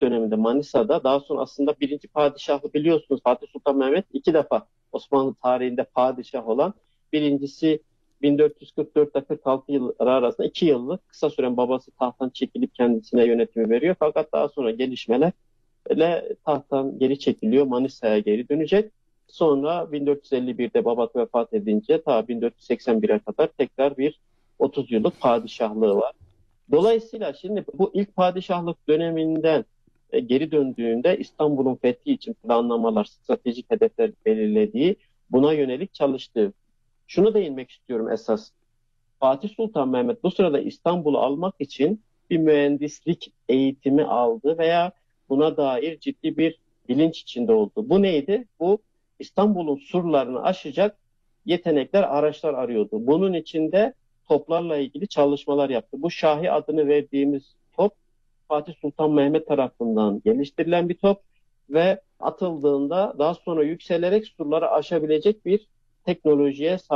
döneminde Manisa'da, daha sonra aslında birinci padişahı biliyorsunuz, Fatih Sultan Mehmet iki defa Osmanlı tarihinde padişah olan, birincisi 1444 ile 46 yılları arasında 2 yıllık kısa süren babası tahttan çekilip kendisine yönetimi veriyor. Fakat daha sonra gelişmelerle tahttan geri çekiliyor, Manisa'ya geri dönecek. Sonra 1451'de babası vefat edince ta 1481'e kadar tekrar bir 30 yıllık padişahlığı var. Dolayısıyla şimdi bu ilk padişahlık döneminden geri döndüğünde İstanbul'un fethi için planlamalar, stratejik hedefler belirlediği, buna yönelik çalıştığı. Şunu değinmek istiyorum esas. Fatih Sultan Mehmet bu sırada İstanbul'u almak için bir mühendislik eğitimi aldı veya buna dair ciddi bir bilinç içinde oldu. Bu neydi? Bu İstanbul'un surlarını aşacak yetenekler, araçlar arıyordu. Bunun içinde toplarla ilgili çalışmalar yaptı. Bu Şahi adını verdiğimiz top Fatih Sultan Mehmet tarafından geliştirilen bir top ve atıldığında daha sonra yükselerek surları aşabilecek bir teknolojiye sahip.